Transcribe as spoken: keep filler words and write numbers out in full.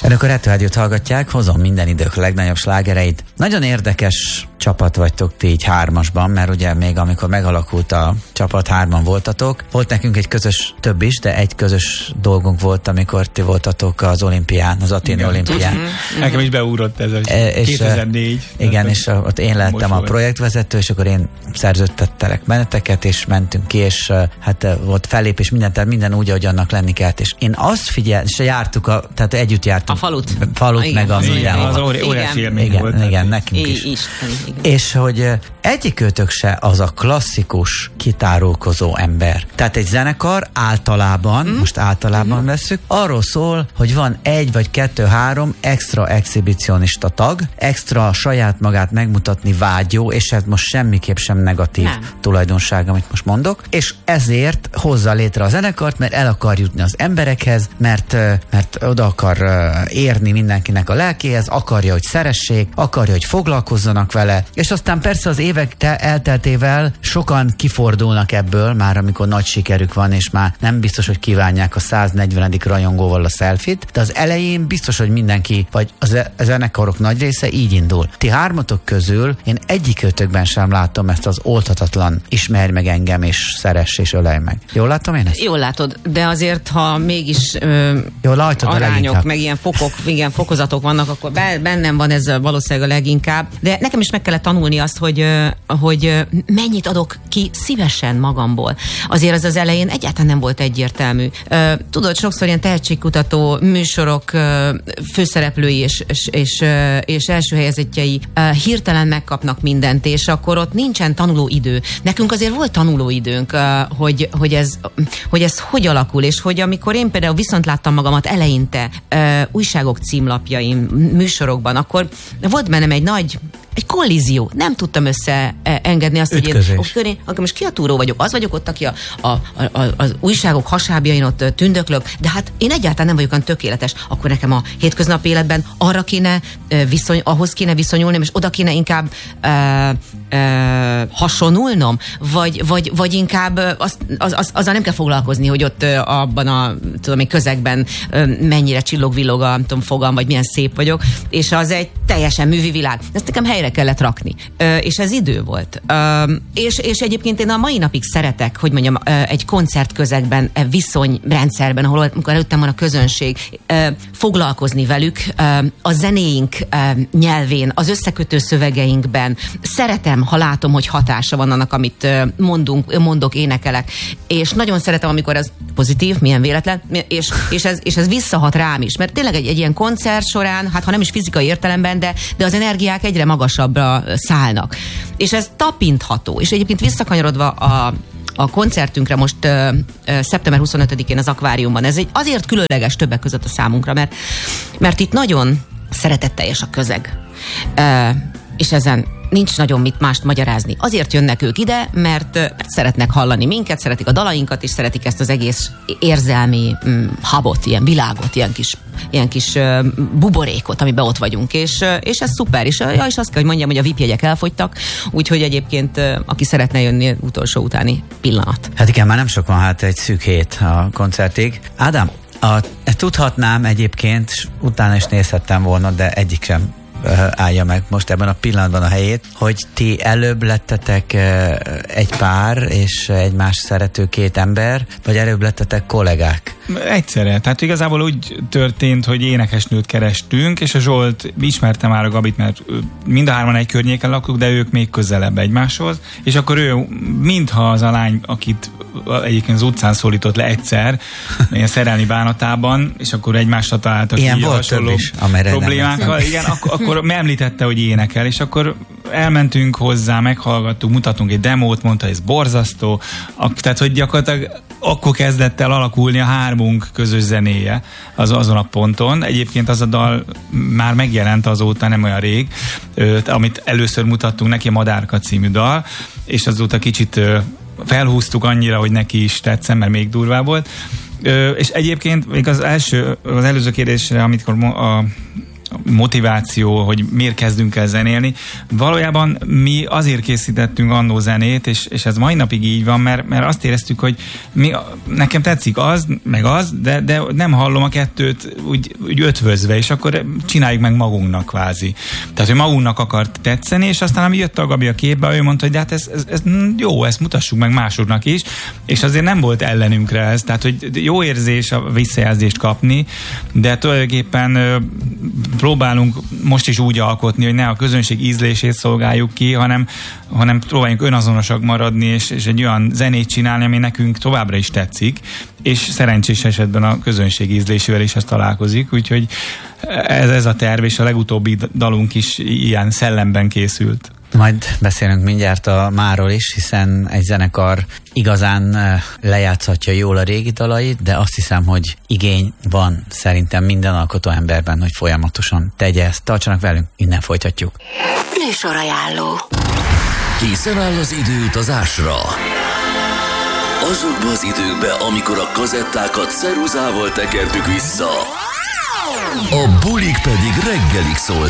Önök a Retro Rádiót hallgatják, hozom minden idők legnagyobb slágereit. Nagyon érdekes csapat vagytok ti így hármasban, mert ugye még amikor megalakult a csapat, hárman voltatok. Volt nekünk egy közös, több is, de egy közös dolgunk volt, amikor ti voltatok az olimpián, az aténi olimpián. Nekem is beugrott ez a e, kétezer-négy. Igen, és ott én lettem a projektvezető, és akkor én szerződtettelek benneteket, és mentünk ki, és hát volt fellépés, minden, tehát minden úgy, ahogy annak lenni kellett. És én azt figyel, és jártuk, a, tehát együtt jártunk. A falut. Falut, igen, meg a igen, az óriási élmény igen, volt. Igen, igen, nekünk is. is. Igen. És hogy egyikőtök se az a klasszikus kitárulkozó ember. Tehát egy zenekar általában, mm. most általában mm. veszük, arról szól, hogy van egy vagy kettő, három extra exhibicionista tag, extra saját magát megmutatni vágyó, és ez most semmiképp sem negatív nem. tulajdonság, amit most mondok, és ezért hozza létre a zenekart, mert el akar jutni az emberekhez, mert, mert oda akar érni mindenkinek a lelkéhez, akarja, hogy szeressék, akarja, hogy foglalkozzanak vele, és aztán persze az évek te elteltével sokan kifordulnak ebből, már amikor nagy sikerük van, és már nem biztos, hogy kívánják a száznegyvenedik rajongóval a selfit, de az elején biztos, hogy mindenki, vagy az e- a zenekarok nagy része így indul. Ti hármatok közül én egyikőtökben sem látom ezt az oldhatatlan ismerj meg engem, és szeress, és ölelj meg. Jól látom én ezt? Jól látod, de azért, ha mégis ö, Jól látod, arányok, meg ilyen fokok, igen, fokozatok vannak, akkor bennem van ez valószínűleg a leginkább. De nekem is meg kellett tanulni azt, hogy, hogy mennyit adok ki szívesen magamból. Azért az az elején egyáltalán nem volt egyértelmű. Tudod, sokszor ilyen tehetségkutató műsorok főszereplői és, és, és, és első helyezettjei hirtelen megkapnak mindent, és akkor ott nincsen tanulóidő. Nekünk azért volt tanulóidőnk, hogy, hogy, ez, hogy ez hogy alakul, és hogy amikor én például viszont láttam magamat eleinte újságok címlapjain, műsorokban, akkor volt bennem egy nagy egy kollízió. Nem tudtam összeengedni azt, Ütközés. hogy én, én akkor most ki a túró vagyok? Az vagyok ott, aki a, a, a, az újságok hasábjain ott tündöklök, de hát én egyáltalán nem vagyok olyan tökéletes. Akkor nekem a hétköznapi életben arra kéne viszony, ahhoz kéne viszonyulnom, és oda kéne inkább uh, uh, hasonulnom, vagy, vagy, vagy inkább az, az, az, azzal nem kell foglalkozni, hogy ott uh, abban a tudom, közegben uh, mennyire csillog-villog a tudom, fogam, vagy milyen szép vagyok, és az egy teljesen művi világ. Ezt nekem helyre kellett rakni. Ö, és ez idő volt. Ö, és, és egyébként én a mai napig szeretek, hogy mondjam, ö, egy koncertközegben, viszonyrendszerben, ahol amikor előttem van a közönség, ö, foglalkozni velük, ö, a zenéink ö, nyelvén, az összekötő szövegeinkben. Szeretem, ha látom, hogy hatása van annak, amit ö, mondunk, mondok, énekelek. És nagyon szeretem, amikor ez pozitív, milyen véletlen, és, és, ez, és ez visszahat rám is. Mert tényleg egy, egy ilyen koncert során, hát ha nem is fizikai értelemben, de, de az energiák egyre magasabbra szállnak. És ez tapintható. És egyébként visszakanyarodva a, a koncertünkre most ö, ö, szeptember huszonötödikén az Akváriumban. Ez egy azért különleges többek között a számunkra, mert, mert itt nagyon szeretetteljes a közeg. Ö, és ezen nincs nagyon mit mást magyarázni. Azért jönnek ők ide, mert, mert szeretnek hallani minket, szeretik a dalainkat, és szeretik ezt az egész érzelmi mm, hubot, ilyen világot, ilyen kis, ilyen kis uh, buborékot, amiben ott vagyunk, és, uh, és ez szuper. És, uh, ja, és azt kell, hogy mondjam, hogy a vé i pé jegyek elfogytak, úgyhogy egyébként uh, aki szeretne jönni, utolsó utáni pillanat. Hát igen, már nem sok van, hát egy szűk hét a koncertig. Ádám, a, tudhatnám egyébként, utána is nézhettem volna, de egyik sem állja meg most ebben a pillanatban a helyét, hogy ti előbb lettetek egy pár és egymás szerető két ember, vagy előbb lettetek kollégák? Egyszerre. Tehát igazából úgy történt, hogy énekesnőt kerestünk, és a Zsolt ismerte már a Gabit, mert mind a hárman egy környéken laktuk, de ők még közelebb egymáshoz, és akkor ő, mintha az a lány, akit egyébként az utcán szólított le egyszer, ilyen szerelmi bánatában, és akkor egymásra találtak ilyen így volt hasonló is, problémákkal. Igen, akkor, akkor említette, hogy énekel, és akkor elmentünk hozzá, meghallgattuk, mutatunk egy demót, mondta, hogy ez borzasztó, tehát, hogy gyakorlatilag akkor kezdett el alakulni a hármunk közös zenéje az, azon a ponton. Egyébként az a dal már megjelent azóta, nem olyan rég, amit először mutattunk neki, a Madárka című dal, és azóta kicsit felhúztuk annyira, hogy neki is tetszem, mert még durvább volt. És egyébként még az első, az előző kérdésre, amikor a motiváció, hogy miért kezdünk el zenélni. Valójában mi azért készítettünk annó zenét, és, és ez mai napig így van, mert, mert azt éreztük, hogy mi, nekem tetszik az, meg az, de, de nem hallom a kettőt úgy, úgy ötvözve, és akkor csináljuk meg magunknak kvázi. Tehát, hogy magunknak akart tetszeni, és aztán ami jött a Gabi a képbe, ő mondta, hogy de hát ez, ez, ez jó, ezt mutassuk meg másoknak is, és azért nem volt ellenünkre ez, tehát, hogy jó érzés a visszajelzést kapni, de tulajdonképpen ö, próbálunk most is úgy alkotni, hogy ne a közönség ízlését szolgáljuk ki, hanem, hanem próbáljunk önazonosak maradni, és, és egy olyan zenét csinálni, ami nekünk továbbra is tetszik, és szerencsés esetben a közönség ízlésével is ezt találkozik, úgyhogy ez, ez a terv, és a legutóbbi dalunk is ilyen szellemben készült. Majd beszélünk mindjárt a máról is, hiszen egy zenekar igazán lejátszhatja jól a régi dalait, de azt hiszem, hogy igény van szerintem minden alkotó emberben, hogy folyamatosan tegye ezt. Tartsanak velünk, innen folytatjuk. Műsorajánló. Készen áll az időutazásra? Azokba az időkbe, amikor a kazettákat ceruzával tekertük vissza, a bulik pedig reggelig szólt.